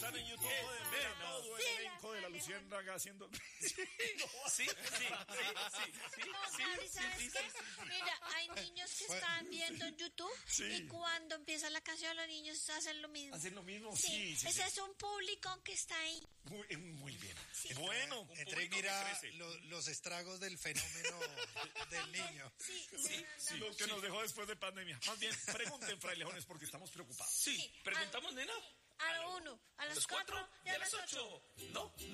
están en YouTube pueden ver a todo el elenco de La Luciérnaga haciendo... Sí. ¿Sabes qué? Mira, hay niños que están viendo en YouTube y cuando empieza la canción los niños hacen lo mismo. ¿Hacen lo mismo? Sí. Sí. Ese es un público que está ahí. Muy bien. Sí. Bueno, Entre mira los estragos del fenómeno del niño. Sí. lo que nos dejó después de pandemia. Más bien, pregunten, frailejones, porque estamos preocupados. Sí, preguntamos, nena. A las 1, a las 4 y a las 8. No.